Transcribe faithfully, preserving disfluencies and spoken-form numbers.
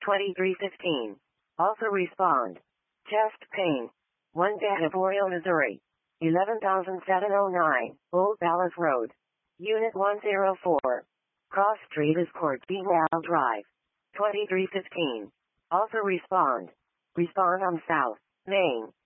twenty-three fifteen. Also respond. Chest pain. one Gatavorio, Missouri. eleven thousand seven hundred nine, Old Palace Road. Unit one oh four. Cross Street is Court Dewell Drive. twenty-three fifteen. Also respond. Respond on South Main.